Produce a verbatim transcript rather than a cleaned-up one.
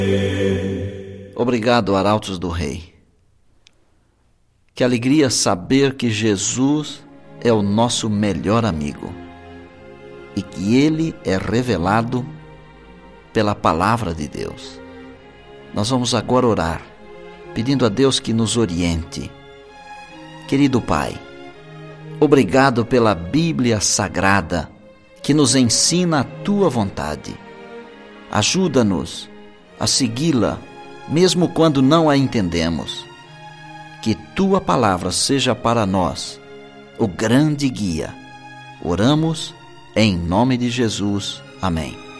Obrigado, Arautos do Rei. Que alegria saber que Jesus é o nosso melhor amigo e que Ele é revelado pela Palavra de Deus. Nós vamos agora orar, pedindo a Deus que nos oriente. Querido Pai, obrigado pela Bíblia Sagrada que nos ensina a Tua vontade. Ajuda-nos a segui-la, mesmo quando não a entendemos. Que Tua Palavra seja para nós o grande guia. Oramos em nome de Jesus. Amém.